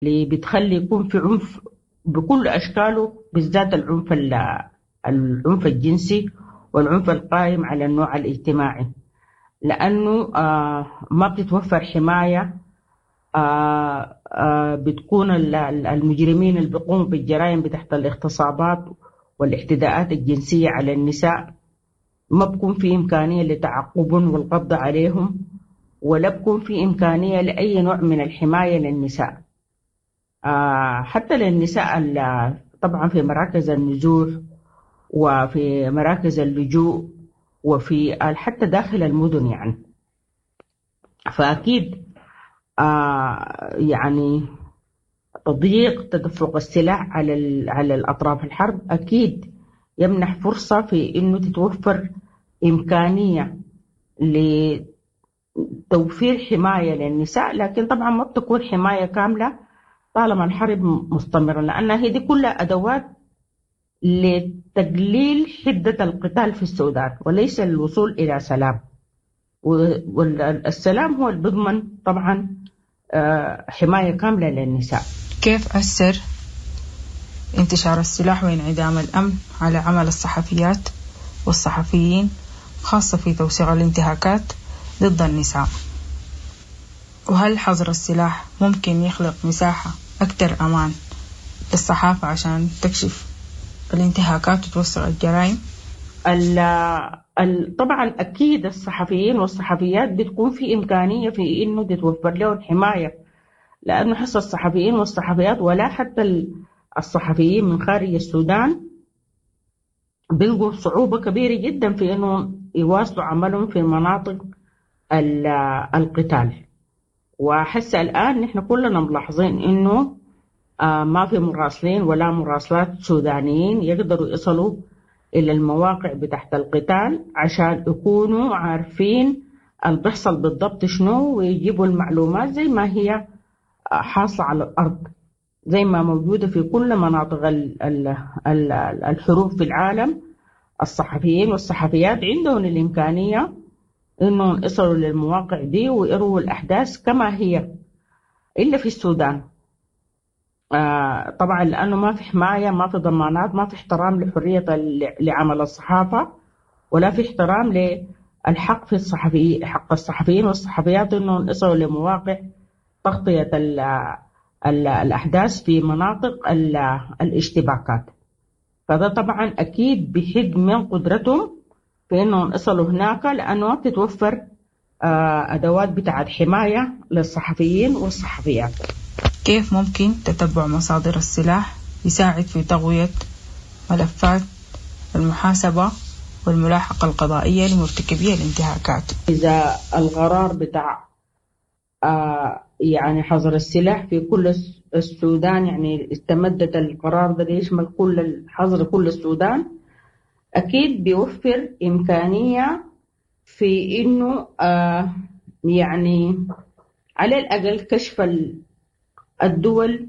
اللي بتخلي يكون في عنف بكل أشكاله، بالذات العنف الجنسي والعنف القائم على النوع الاجتماعي. لأنه ما بتتوفر حماية. بتكون المجرمين اللي بيقوموا بالجرائم تحت الاغتصابات والاعتداءات الجنسية على النساء ما بكون في إمكانية لتعقبهم والقبض عليهم، ولا بكون في إمكانية لأي نوع من الحماية للنساء. حتى للنساء طبعا في مراكز النزوح وفي مراكز اللجوء وفي حتى داخل المدن يعني. فأكيد يعني تضييق تدفق السلاح على الأطراف الحرب أكيد يمنح فرصة في إنه تتوفر إمكانية لتوفير حماية للنساء، لكن طبعا ما بتكون حماية كاملة طالما الحرب مستمرة، لأن هذه كلها أدوات لتقليل حدة القتال في السودان وليس الوصول إلى سلام. والسلام هو اللي بيضمن طبعا حماية كاملة للنساء. كيف أثر انتشار السلاح وانعدام الأمن على عمل الصحفيات والصحفيين، خاصة في توسيع الانتهاكات ضد النساء؟ وهل حظر السلاح ممكن يخلق مساحة أكثر أمان للصحافة عشان تكشف الانتهاكات وتوسع الجرائم؟ طبعا أكيد الصحفيين والصحفيات بتكون في إمكانية في إنه تتوفر لهم حماية، لأنه حس الصحفيين والصحفيات ولا حتى الصحفيين من خارج السودان بيلقوا صعوبة كبيرة جدا في إنه يواصلوا عملهم في مناطق القتال. وحس الآن نحن كلنا ملاحظين إنه ما في مراسلين ولا مراسلات سودانيين يقدروا يصلوا إلى المواقع بتاعت القتال عشان يكونوا عارفين اللي بيحصل بالضبط شنو، ويجيبوا المعلومات زي ما هي حاصلة على الأرض، زي ما موجودة في كل مناطق الحروب في العالم. الصحفيين والصحفيات عندهم الإمكانية إنهم يصلوا للمواقع دي ويروا الأحداث كما هي، إلا في السودان طبعا لأنه ما في حماية، ما في ضمانات، ما في احترام لحرية لعمل الصحافة، ولا في احترام للحق في حق الصحفيين والصحفيات إنهم يصلوا لمواقع تغطية الأحداث في مناطق الاشتباكات. فده طبعا أكيد بحد من قدرتهم في إنهم يصلوا هناك، لأنه ما بتتوفر أدوات بتاعت حماية للصحفيين والصحفيات. كيف ممكن تتبع مصادر السلاح يساعد في تقوية ملفات المحاسبة والملاحقة القضائية لمرتكبي الانتهاكات؟ إذا القرار بتاع يعني حظر السلاح في كل السودان، يعني استمدت القرار ده يشمل حظر كل السودان، أكيد بيوفر إمكانية في إنه يعني على الأقل كشف الدول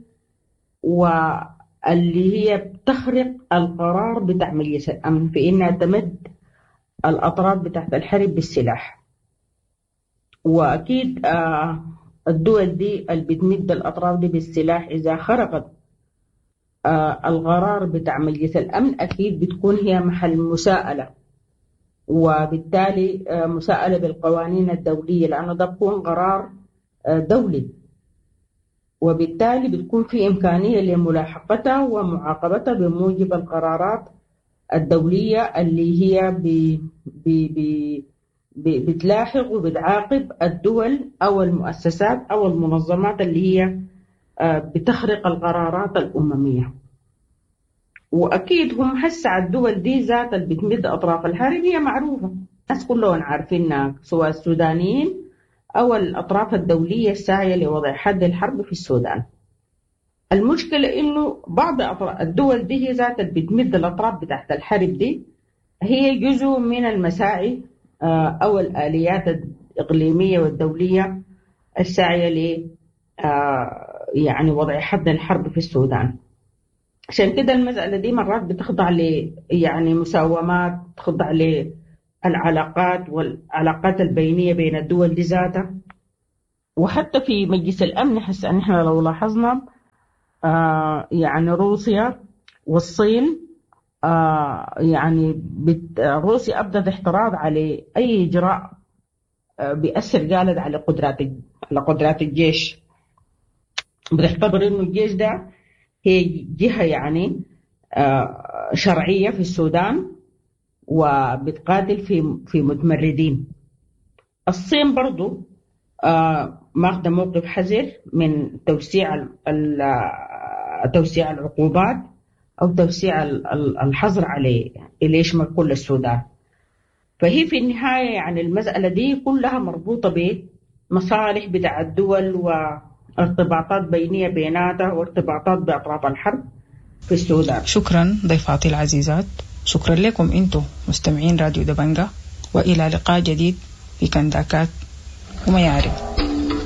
واللي هي بتخرق القرار بتاع مجلس الأمن في إنها تمد الأطراف بتاعت الحرب بالسلاح. وأكيد الدول دي اللي بتمد الأطراف دي بالسلاح إذا خرقت القرار بتاع مجلس الأمن أكيد بتكون هي محل مساءلة، وبالتالي مساءلة بالقوانين الدولية، لأنه ده بيكون قرار دولي، وبالتالي بتكون في إمكانية لملاحقتها ومعاقبتها بموجب القرارات الدولية اللي هي بتلاحق وبتعاقب الدول أو المؤسسات أو المنظمات اللي هي بتخرق القرارات الأممية. وأكيد هم هسه الدول دي ذات اللي بتمد أطراف الحرب هي معروفة، الناس كلهم عارفينها، سواء السودانيين أو الأطراف الدولية الساعية لوضع حد الحرب في السودان. المشكلة إنه بعض الدول دي هي ذات اللي بتمد الأطراف بتاعت الحرب دي هي جزء من المساعي أو الآليات الإقليمية والدولية الساعية ل يعني وضع حد الحرب في السودان. عشان كده المسألة دي مرات بتخضع يعني مساومات، تخضع للعلاقات والعلاقات البينية بين الدول دي ذاتها. وحتى في مجلس الأمن حس أن احنا لو لاحظنا يعني روسيا والصين يعني روسيا أبدت احتراض على أي إجراء بيأثر قالت على قدرات الجيش. بتعتبر إنه الجيش ده هي جهة يعني شرعية في السودان وبتقاتل في متمردين. الصين برضو ماخذة موقف حذر من توسيع العقوبات أو توسيع الحظر عليه يشمل كل السودان. فهي في النهاية يعني المسألة دي كلها مربوطة بمصالح بتاع الدول وارتباطات بينية بيناتها وارتباطات بأطراف الحرب في السودان. شكرا ضيفاتي العزيزات، شكرا لكم انتم مستمعين راديو دبنجة، وإلى لقاء جديد في كنداكات وما يعرف.